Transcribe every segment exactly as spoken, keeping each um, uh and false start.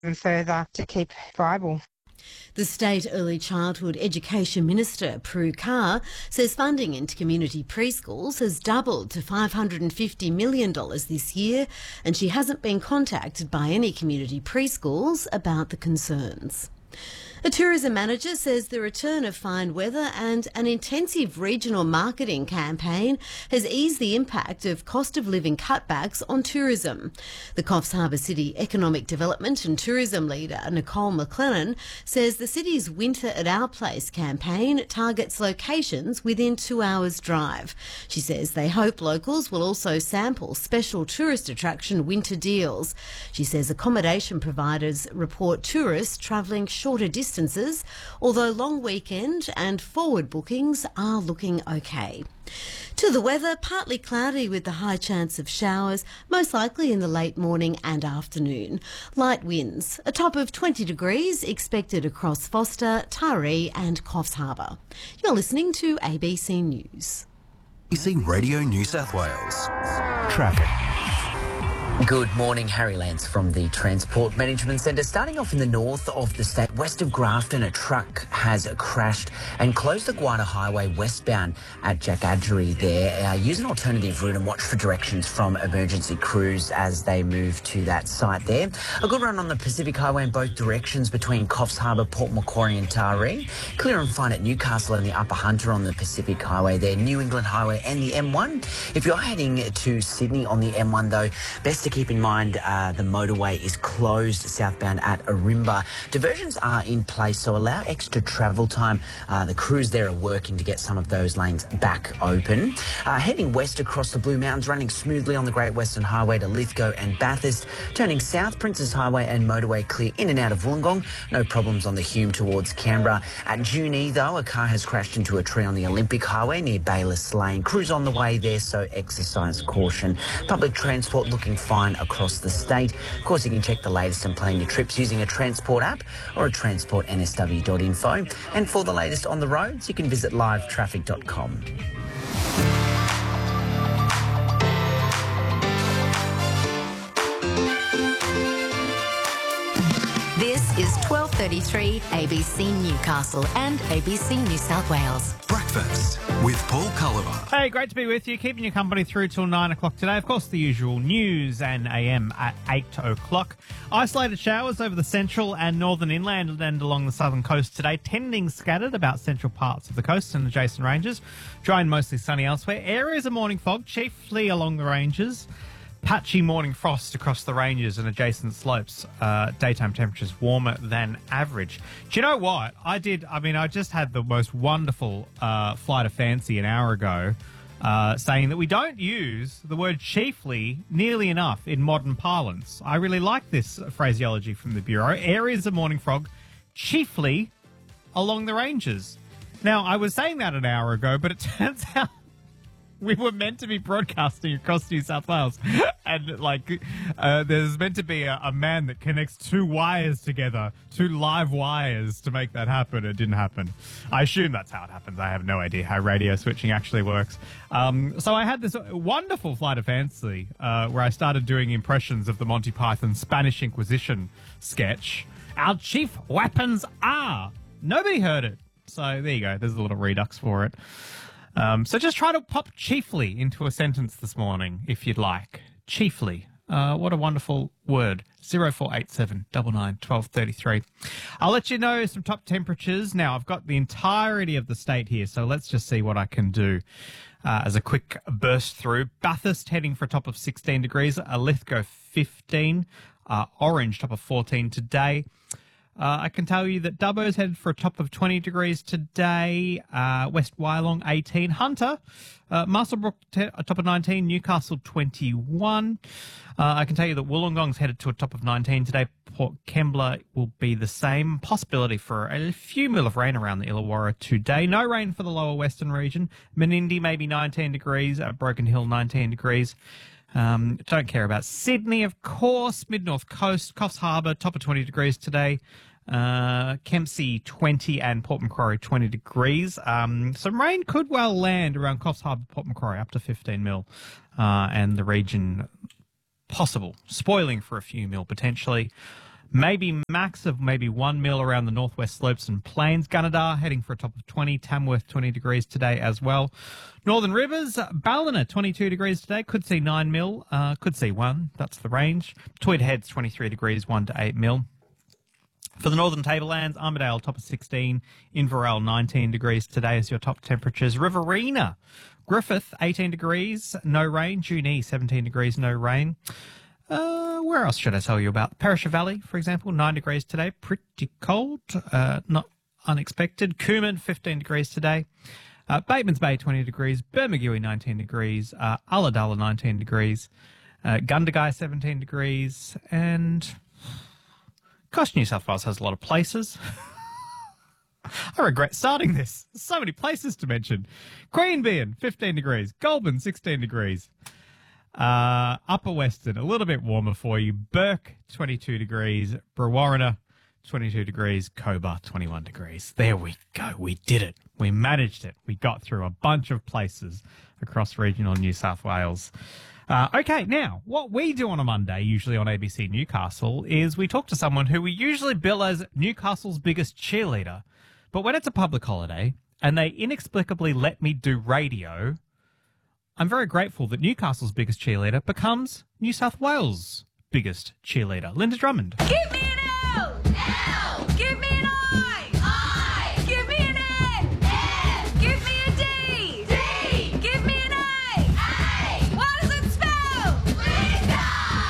even further to keep viable. The State Early Childhood Education Minister, Prue Carr, says funding into community preschools has doubled to five hundred fifty million dollars this year, and she hasn't been contacted by any community preschools about the concerns. A tourism manager says the return of fine weather and an intensive regional marketing campaign has eased the impact of cost of living cutbacks on tourism. The Coffs Harbour City Economic Development and Tourism Leader, Nicole McLennan, says the city's Winter at Our Place campaign targets locations within two hours' drive. She says they hope locals will also sample special tourist attraction winter deals. She says accommodation providers report tourists travelling shorter distances Distances, although long weekend and forward bookings are looking okay. To the weather, partly cloudy with the high chance of showers, most likely in the late morning and afternoon. Light winds, a top of twenty degrees expected across Foster, Taree and Coffs Harbour. You're listening to A B C News. A B C Radio New South Wales. Traffic. Good morning, Harry Lance from the Transport Management Centre. Starting off in the north of the state, west of Grafton, a truck has crashed and closed the Guana Highway westbound at Jackadgery there. Uh, use an alternative route and watch for directions from emergency crews as they move to that site there. A good run on the Pacific Highway in both directions between Coffs Harbour, Port Macquarie and Taree. Clear and fine at Newcastle and the Upper Hunter on the Pacific Highway there. New England Highway and the M one. If you're heading to Sydney on the M one though, best to keep in mind uh, the motorway is closed southbound at Arimba. Diversions are in place, so allow extra travel time. Uh, the crews there are working to get some of those lanes back open. Uh, heading west across the Blue Mountains, running smoothly on the Great Western Highway to Lithgow and Bathurst. Turning south, Princes Highway and motorway clear in and out of Wollongong. No problems on the Hume towards Canberra. At Junee, though, a car has crashed into a tree on the Olympic Highway near Bayliss Lane. Crews on the way there, so exercise caution. Public transport looking fine across the state. Of course, you can check the latest and plan your trips using a Transport app or a transport n s w dot info. And for the latest on the roads, you can visit live traffic dot com. This is twelve thirty-three A B C Newcastle and A B C New South Wales. Breakfast with Paul Culliver. Hey, great to be with you. Keeping you company through till nine o'clock today. Of course, the usual news and A M at eight o'clock. Isolated showers over the central and northern inland and along the southern coast today, tending scattered about central parts of the coast and adjacent ranges. Dry and mostly sunny elsewhere. Areas of morning fog, chiefly along the ranges. Patchy morning frost across the ranges and adjacent slopes. Uh, daytime temperatures warmer than average. Do you know what? I did, I mean, I just had the most wonderful uh, flight of fancy an hour ago uh, saying that we don't use the word chiefly nearly enough in modern parlance. I really like this phraseology from the Bureau. Areas of morning fog, chiefly along the ranges. Now, I was saying that an hour ago, but it turns out we were meant to be broadcasting across New South Wales, and like uh, there's meant to be a, a man that connects two wires together, two live wires to make that happen. It didn't happen. I assume that's how it happens. I have no idea how radio switching actually works. Um, so I had this wonderful flight of fancy uh, where I started doing impressions of the Monty Python Spanish Inquisition sketch. Our chief weapons are. Nobody heard it. So there you go. There's a little redux for it. Um, so just try to pop chiefly into a sentence this morning, if you'd like. Chiefly. Uh, what a wonderful word. zero four eight seven nine nine one two three three. I'll let you know some top temperatures. Now, I've got the entirety of the state here, so let's just see what I can do uh, as a quick burst through. Bathurst heading for a top of sixteen degrees. Uh, Lithgow fifteen. Uh, Orange top of fourteen today. Uh, I can tell you that Dubbo's headed for a top of twenty degrees today. Uh, West Wyalong eighteen. Hunter, uh, Muswellbrook te- a top of nineteen. Newcastle twenty-one. Uh, I can tell you that Wollongong's headed to a top of nineteen today. Port Kembla will be the same. Possibility for a few mil of rain around the Illawarra today. No rain for the lower western region. Menindee maybe nineteen degrees. Uh, Broken Hill nineteen degrees. Um, don't care about Sydney, of course. Mid-North Coast, Coffs Harbour, top of twenty degrees today. Uh, Kempsey twenty and Port Macquarie twenty degrees. Um, some rain could well land around Coffs Harbour, Port Macquarie, up to fifteen mil. Uh, and the region possible, spoiling for a few mil potentially. Maybe max of maybe one mil around the northwest slopes and plains. Gunnedah heading for a top of twenty. Tamworth twenty degrees today as well. Northern Rivers, Ballina twenty-two degrees today. Could see nine mil. Uh, could see one. That's the range. Tweed Heads twenty-three degrees, one to eight mil. For the Northern Tablelands, Armidale top of sixteen. Inverell nineteen degrees today as your top temperatures. Riverina, Griffith eighteen degrees, no rain. Junee seventeen degrees, no rain. Uh, where else should I tell you about? Perisher Valley, for example, nine degrees today. Pretty cold, uh, not unexpected. Cooman, fifteen degrees today. Uh, Bateman's Bay, twenty degrees. Bermagui, nineteen degrees. Uh, Ulladulla, nineteen degrees. Uh, Gundagai, seventeen degrees. And gosh, New South Wales has a lot of places. I regret starting this. There's so many places to mention. Queanbeyan, fifteen degrees. Goulburn, sixteen degrees. Uh, Upper Western, a little bit warmer for you. Burke, twenty-two degrees. Brewarrina, twenty-two degrees. Cobar, twenty-one degrees. There we go. We did it. We managed it. We got through a bunch of places across regional New South Wales. Uh, okay, now, what we do on a Monday, usually on A B C Newcastle, is we talk to someone who we usually bill as Newcastle's biggest cheerleader. But when it's a public holiday and they inexplicably let me do radio, I'm very grateful that Newcastle's biggest cheerleader becomes New South Wales' biggest cheerleader. Linda Drummond. Give me an L! L! Give me an I! I! Give me an N! N! Give me a D! D! Give me an A! A! What does it spell? Linda!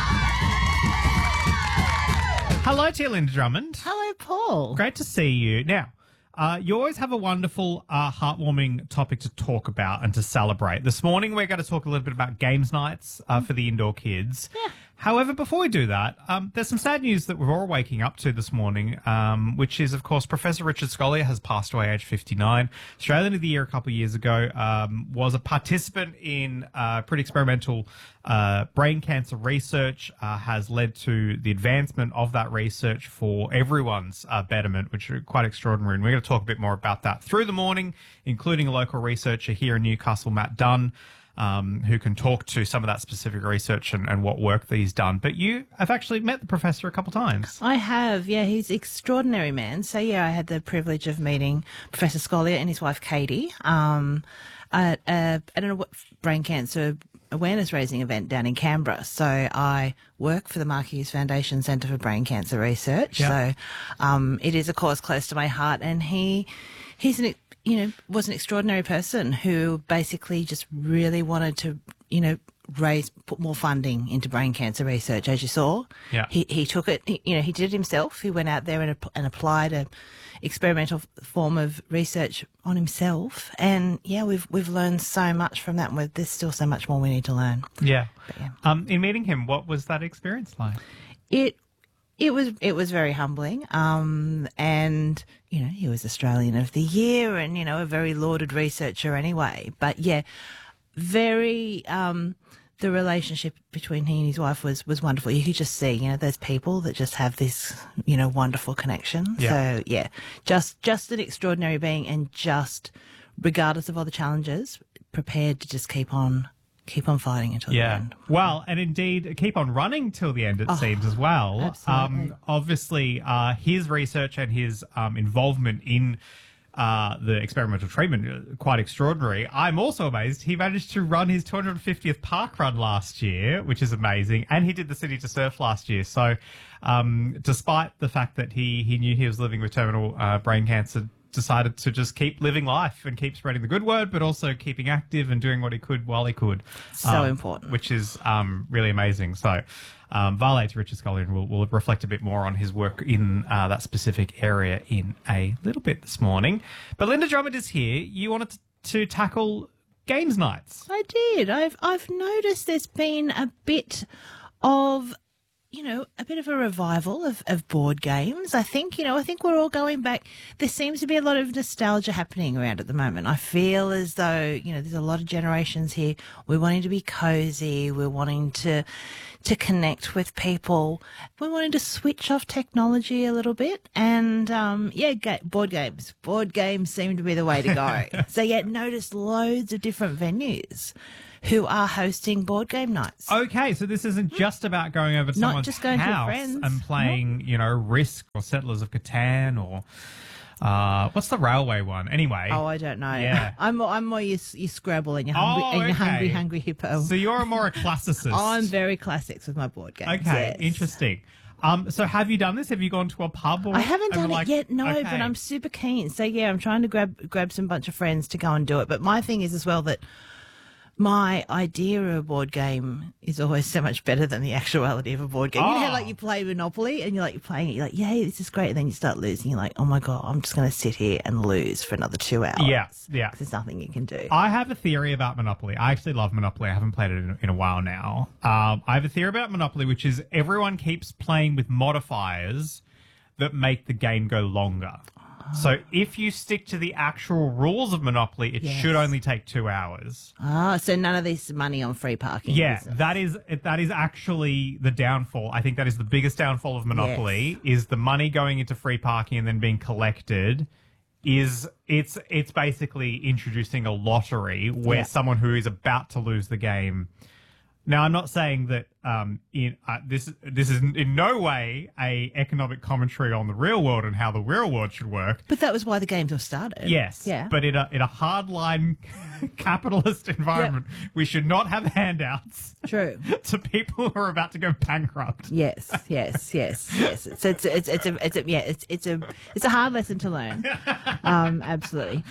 Hello to you, Linda Drummond. Hello, Paul. Great to see you. Now, Uh, you always have a wonderful, uh, heartwarming topic to talk about and to celebrate. This morning, we're going to talk a little bit about games nights uh, for the indoor kids. Yeah. However, before we do that, um, there's some sad news that we're all waking up to this morning, um, which is, of course, Professor Richard Scolyer has passed away aged fifty-nine. Australian of the Year a couple of years ago, um, was a participant in uh, pretty experimental uh, brain cancer research, uh, has led to the advancement of that research for everyone's uh, betterment, which are quite extraordinary. And we're going to talk a bit more about that through the morning, including a local researcher here in Newcastle, Matt Dunn, Um, who can talk to some of that specific research and, and what work that he's done. But you have actually met the professor a couple of times. I have, yeah. He's an extraordinary man. So, yeah, I had the privilege of meeting Professor Scolyer and his wife, Katie, um, at, a, at a brain cancer awareness raising event down in Canberra. So I work for the Mark Hughes Foundation Centre for Brain Cancer Research. Yeah. So um, it is a cause close to my heart. And he, he's an you know, was an extraordinary person who basically just really wanted to, you know, raise, put more funding into brain cancer research, as you saw. Yeah. He, he took it, he, you know, he did it himself. He went out there and, and applied a experimental form of research on himself. And yeah, we've, we've learned so much from that. And there's still so much more we need to learn. Yeah. But, yeah. Um, in meeting him, what was that experience like? It, It was it was very humbling, um, and you know he was Australian of the Year, and you know a very lauded researcher anyway. But yeah, very um, the relationship between he and his wife was was wonderful. You could just see, you know, those people that just have this, you know, wonderful connection. Yeah. So yeah, just just an extraordinary being, and just regardless of all the challenges, prepared to just keep on. Keep on fighting until yeah. the end. Well, and indeed, keep on running till the end, it Oh, seems, as well. absolutely. Um, obviously, uh, his research and his um, involvement in uh, the experimental treatment, uh, quite extraordinary. I'm also amazed he managed to run his two hundred fiftieth park run last year, which is amazing, and he did the City to Surf last year. So um, despite the fact that he, he knew he was living with terminal uh, brain cancer, decided to just keep living life and keep spreading the good word, but also keeping active and doing what he could while he could. So um, important. Which is um, really amazing. So um, Vale to Richard Scolyer, and we'll, we'll reflect a bit more on his work in uh, that specific area in a little bit this morning. But Linda Drummond is here. You wanted to, to tackle games nights. I did. I've I've noticed there's been a bit of, you know, a bit of a revival of, of board games. I think, you know, I think we're all going back. There seems to be a lot of nostalgia happening around at the moment. I feel as though, you know, there's a lot of generations here. We're wanting to be cozy. We're wanting to to connect with people. We're wanting to switch off technology a little bit. And, um, yeah, ga- board games. Board games seem to be the way to go. So, yeah, notice loads of different venues who are hosting board game nights. Okay, so this isn't just about going over to Not someone's just going to your house friends. and playing, you know, Risk or Settlers of Catan or uh, what's the railway one? Anyway. Oh, I don't know. Yeah. I'm more, I'm more your, your Scrabble and your hungry, Oh, and your hungry, okay. hungry hippo. So you're more a classicist. I'm very classics with my board games. Okay, yes. interesting. Um, so have you done this? Have you gone to a pub? Or, I haven't and done like, it yet, no, okay. but I'm super keen. So yeah, I'm trying to grab grab some bunch of friends to go and do it. But my thing is as well that my idea of a board game is always so much better than the actuality of a board game. You know how Oh. like you play Monopoly and you're like you're playing it, you're like, yay, this is great, and then you start losing. You're like, oh my god, I'm just going to sit here and lose for another two hours. Yeah, yeah. 'Cause there's nothing you can do. I have a theory about Monopoly. I actually love Monopoly. I haven't played it in, in a while now. Um, I have a theory about Monopoly, which is everyone keeps playing with modifiers that make the game go longer. So if you stick to the actual rules of Monopoly, it Yes. should only take two hours. Ah, so none of this money on free parking. Yeah, is it? that is that is actually the downfall. I think that is the biggest downfall of Monopoly is the money going into free parking and then being collected. Is it's it's basically introducing a lottery where Yeah. someone who is about to lose the game. Now, I'm not saying that um, in uh, this this is in no way a economic commentary on the real world and how the real world should work. But that was why the games were started. Yes, Yeah. but in a in a hardline capitalist environment, we should not have handouts True. to people who are about to go bankrupt. Yes, yes, yes, yes. So it's it's it's a it's a yeah it's it's a it's a hard lesson to learn. Um, absolutely.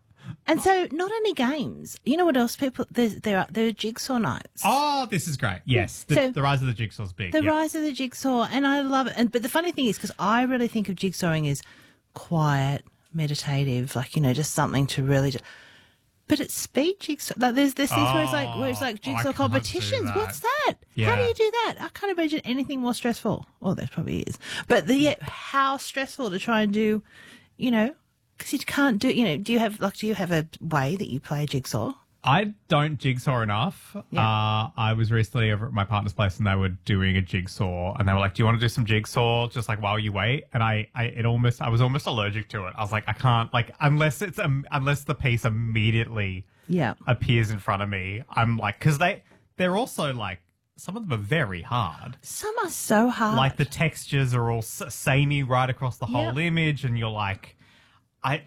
And so, not only games. You know what else? People there's, there are there are jigsaw nights. Oh, this is great. Yes, the, So- the rise of the jigsaw's big. The yeah. rise of the jigsaw, and I love it. And but the funny thing is, because I really think of jigsawing as quiet, meditative, like you know, just something to really. Just, but it's speed jigsaw. Like there's there's things where it's like where it's Oh, like I jigsaw can't do competitions. that. What's that? How do Yeah. you do that? I can't imagine anything more stressful. Well, there probably is, but the yeah, how stressful to try and do, you know, because you can't do. You know, do you have like do you have a way that you play jigsaw? I don't jigsaw enough. Yeah. Uh, I was recently over at my partner's place and they were doing a jigsaw and they were like, do you want to do some jigsaw just like while you wait? And I, I it almost, I was almost allergic to it. I was like, I can't like, unless it's, um, unless the piece immediately Yeah. appears in front of me, I'm like, cause they, they're also like, some of them are very hard. Some are so hard. Like the textures are all s- samey right across the whole Yeah. image and you're like, I,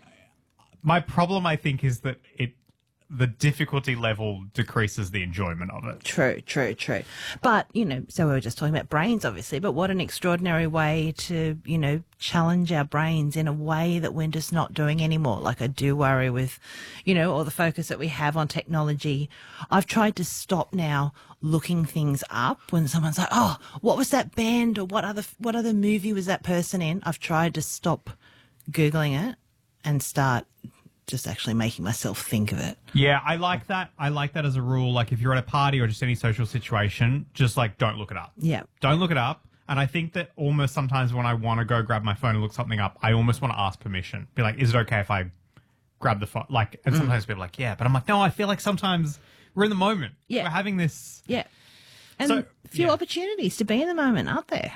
my problem I think is that it, the difficulty level decreases the enjoyment of it. True, true, true. But, you know, so we were just talking about brains, obviously, but what an extraordinary way to, you know, challenge our brains in a way that we're just not doing anymore. Like I do worry with, you know, all the focus that we have on technology. I've tried to stop now looking things up when someone's like, oh, what was that band or what other, what other movie was that person in? I've tried to stop Googling it and start just actually making myself think of it. Yeah, I like that. I like that as a rule. Like if you're at a party or just any social situation, just like don't look it up. Yeah. Don't look it up. And I think that almost sometimes when I want to go grab my phone and look something up, I almost want to ask permission. Be like, is it okay if I grab the phone? Like, and sometimes people are like, yeah, but I'm like, no, I feel like sometimes we're in the moment. Yeah. We're having this. Yeah. And So, few yeah. opportunities to be in the moment, aren't there?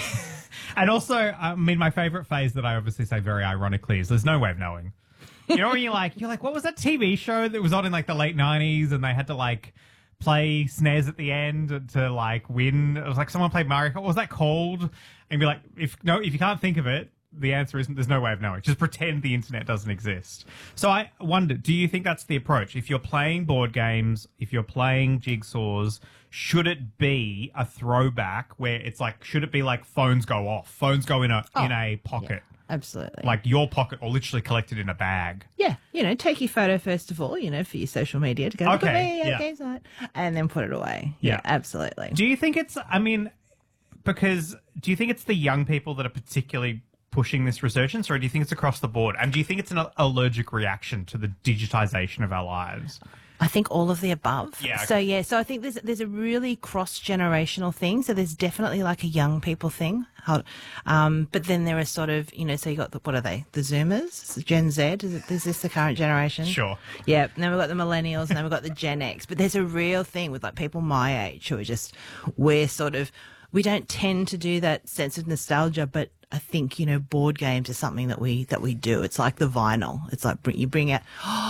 And also, I mean, my favorite phase that I obviously say very ironically is there's no way of knowing. You know, when you're like, you're like, what was that T V show that was on in like the late nineties and they had to like play snares at the end to like win? It was like someone played Mario Kart. What was that called? And be like, if no, if you can't think of it, the answer is there's no way of knowing. Just pretend the internet doesn't exist. So I wonder, do you think that's the approach? If you're playing board games, if you're playing jigsaws, should it be a throwback where it's like, should it be like phones go off, phones go in a in a pocket, Absolutely. like your pocket, or literally collected in a bag? yeah, you know, take your photo first of all, you know, for your social media to go, look at Okay, me, yeah. okay, so, and then put it away. Yeah. absolutely. Do you think it's, I mean, because do you think it's the young people that are particularly pushing this resurgence, or do you think it's across the board? And do you think it's an allergic reaction to the digitization of our lives? I think all of the above. Yeah, So okay. yeah, so I think there's there's a really cross generational thing. So there's definitely like a young people thing. How- Um, but then there are sort of, you know, so you got the, what are they? The Zoomers, Gen Z. Is, it, is this the current generation? Sure. Yeah. And then we've got the millennials, and then we've got the Gen X. But there's a real thing with like people my age who are just, we're sort of, we don't tend to do that sense of nostalgia, but I think, you know, board games is something that we that we do. It's like the vinyl. It's like bring, you bring out, oh,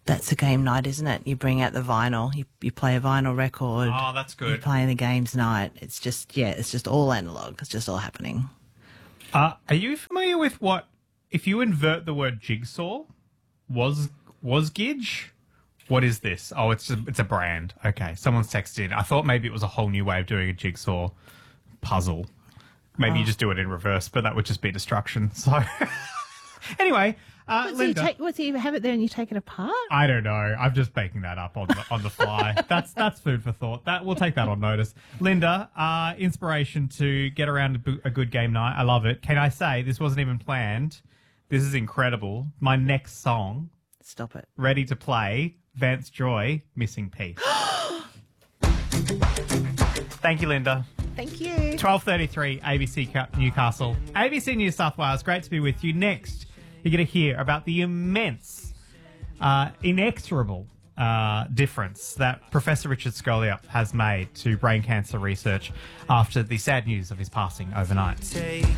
that's a game night, isn't it? You bring out the vinyl, you, you play a vinyl record. Oh, that's You good. play the games night. It's just, yeah, it's just all analog. It's just all happening. Uh, are you familiar with what, if you invert the word jigsaw, was was Gidge? What is this? Oh, it's a, it's a brand. Okay, someone's texted in. I thought maybe it was a whole new way of doing a jigsaw puzzle. Maybe Oh. you just do it in reverse, but that would just be destruction. So, anyway, uh, What, so you Linda. take, what, so you have it there and you take it apart? I don't know. I'm just making that up on the, on the fly. That's that's food for thought. That we'll take that on notice. Linda, uh, inspiration to get around a, bo- a good game night. I love it. Can I say this wasn't even planned? This is incredible. My next song, Stop it. ready to play, Vance Joy, Missing Piece. Thank you, Linda. Thank you. twelve thirty-three, A B C Cu- Newcastle. A B C New South Wales, great to be with you. Next, you're going to hear about the immense, uh, inexorable uh, difference that Professor Richard Scolia has made to brain cancer research after the sad news of his passing overnight.